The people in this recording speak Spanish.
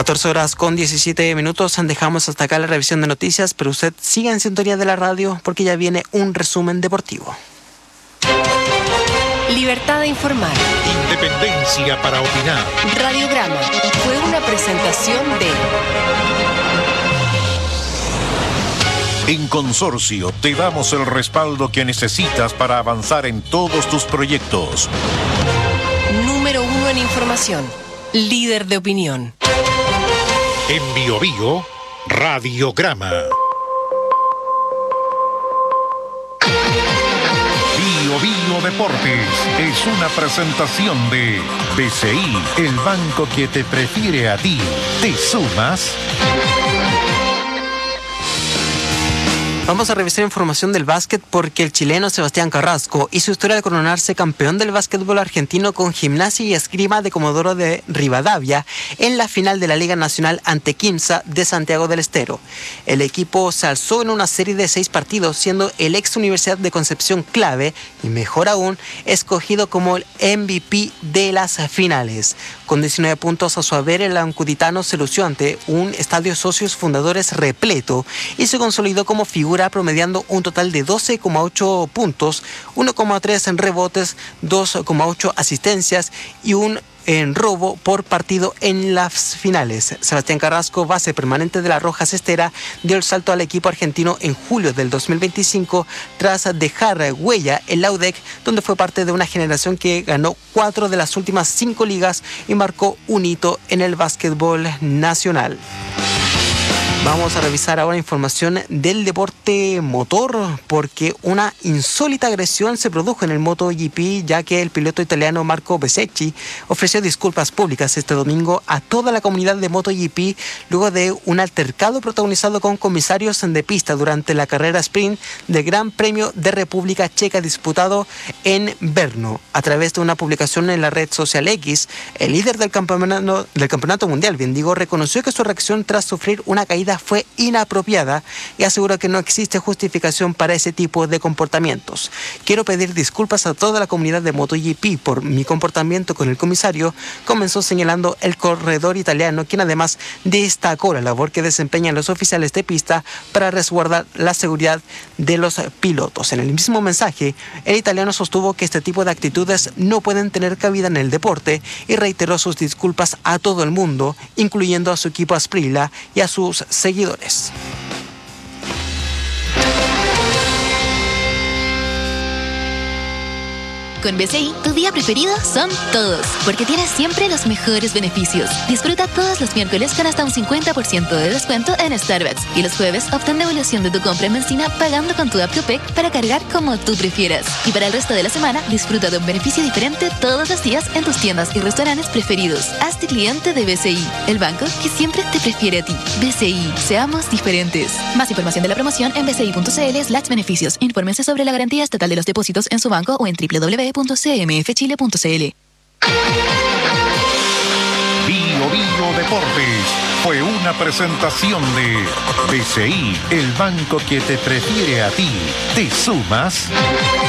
14 horas con 17 minutos. Dejamos hasta acá la revisión de noticias, pero usted siga en sintonía de la radio porque ya viene un resumen deportivo. Libertad de informar. Independencia para opinar. Radiograma fue una presentación de... En Consorcio te damos el respaldo que necesitas para avanzar en todos tus proyectos. Número 1 en información. Líder de opinión. En Biobío, Radiograma. Biobío Deportes es una presentación de BCI, el banco que te prefiere a ti. ¿Te sumas? Vamos a revisar información del básquet porque el chileno Sebastián Carrasco hizo historia de coronarse campeón del básquetbol argentino con Gimnasia y Esgrima de Comodoro de Rivadavia en la final de la Liga Nacional ante Quimsa de Santiago del Estero. El equipo se alzó en una serie de 6 partidos, siendo el ex Universidad de Concepción clave y, mejor aún, escogido como el MVP de las finales. Con 19 puntos a su haber, el ancuditano se lució ante un estadio socios fundadores repleto y se consolidó como figura promediando un total de 12,8 puntos, 1,3 en rebotes, 2,8 asistencias y un en robo por partido en las finales. Sebastián Carrasco, base permanente de la Roja Cestera, dio el salto al equipo argentino en julio del 2025 tras dejar huella en la UDEC, donde fue parte de una generación que ganó 4 de las últimas 5 ligas y marcó un hito en el básquetbol nacional. Vamos a revisar ahora información del deporte motor porque una insólita agresión se produjo en el MotoGP, ya que el piloto italiano Marco Bezzecchi ofreció disculpas públicas este domingo a toda la comunidad de MotoGP luego de un altercado protagonizado con comisarios de pista durante la carrera sprint del Gran Premio de República Checa disputado en Brno. A través de una publicación en la red social X, el líder del campeonato mundial, Vindigo, reconoció que su reacción tras sufrir una caída fue inapropiada y aseguró que no existe justificación para ese tipo de comportamientos. Quiero pedir disculpas a toda la comunidad de MotoGP por mi comportamiento con el comisario, comenzó señalando el corredor italiano, quien además destacó la labor que desempeñan los oficiales de pista para resguardar la seguridad de los pilotos. En el mismo mensaje, el italiano sostuvo que este tipo de actitudes no pueden tener cabida en el deporte y reiteró sus disculpas a todo el mundo, incluyendo a su equipo Aprilia y a sus seguidores. Con BCI, tu día preferido son todos, porque tienes siempre los mejores beneficios. Disfruta todos los miércoles con hasta un 50% de descuento en Starbucks. Y los jueves, obtén devolución de tu compra en benzina pagando con tu app Copec para cargar como tú prefieras. Y para el resto de la semana, disfruta de un beneficio diferente todos los días en tus tiendas y restaurantes preferidos. Hazte cliente de BCI, el banco que siempre te prefiere a ti. BCI, seamos diferentes. Más información de la promoción en bci.cl/beneficios. Infórmense sobre la garantía estatal de los depósitos en su banco o en www.cmfchile.cl. Biobío Deportes fue una presentación de BCI, el banco que te prefiere a ti. ¿Te sumas?